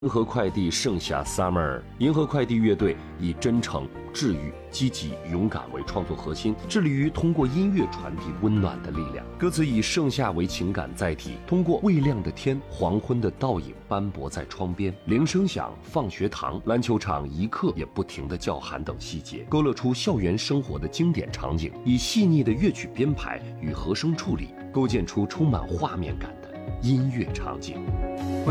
银河快递盛夏 Summer， 银河快递乐队以真诚、治愈、积极、勇敢为创作核心，致力于通过音乐传递温暖的力量。歌词以盛夏为情感载体，通过未亮的天、黄昏的倒影斑驳在窗边、铃声响、放学堂、篮球场一刻也不停的叫喊等细节，勾勒出校园生活的经典场景，以细腻的乐曲编排与和声处理，构建出充满画面感的音乐场景。